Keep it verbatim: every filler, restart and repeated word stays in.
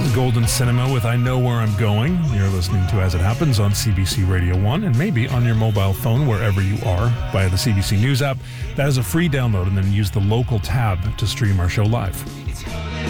Golden Cinema with I Know Where I'm Going. You're listening to As It Happens on C B C Radio one and maybe on your mobile phone wherever you are via the C B C News app. That is a free download, and then use the local tab to stream our show live.